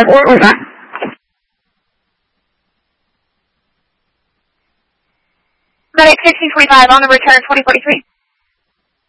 What was that? Medic 1645 on the return 2043.